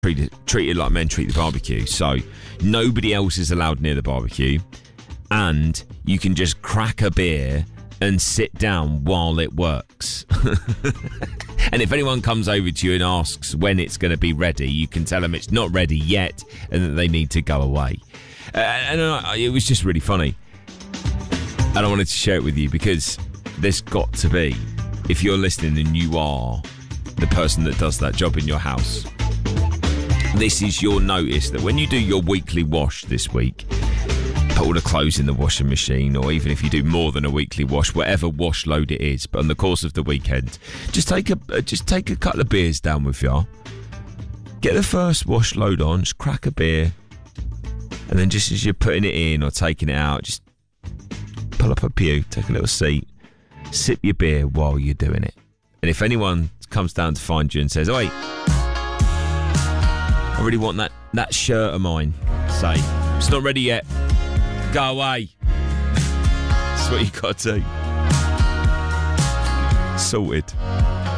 treated like men treat the barbecue. So nobody else is allowed near the barbecue, and you can just crack a beer and sit down while it works. And if anyone comes over to you and asks when it's going to be ready, you can tell them it's not ready yet and that they need to go away. It was just really funny. And I wanted to share it with you because there's got to be, if you're listening and you are the person that does that job in your house, this is your notice that when you do your weekly wash this week, put all the clothes in the washing machine, or even if you do more than a weekly wash, whatever wash load it is, but on the course of the weekend, just take a couple of beers down with you. Get the first wash load on, just crack a beer, and then just as you're putting it in or taking it out, just pull up a pew, take a little seat, sip your beer while you're doing it. And if anyone comes down to find you and says, "Oi, I really want that shirt of mine," say, "It's not ready yet. Go away." That's what you got to do. Sorted.